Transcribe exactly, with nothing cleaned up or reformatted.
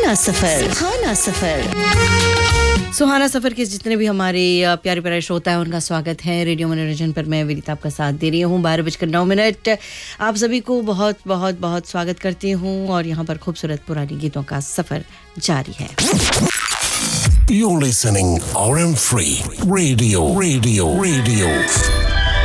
सुहाना सफर सुहाना सफर सुहाना सफर के जितने भी हमारे प्यारे प्यारे श्रोता हैं उनका स्वागत है रेडियो मनोरंजन पर। मैं विनीता आपका साथ दे रही हूँ। बारह बजकर नौ मिनट आप सभी को बहुत बहुत बहुत स्वागत करती हूँ और यहाँ पर खूबसूरत पुरानी गीतों का सफर जारी है। You're listening R M three Radio Radio Radio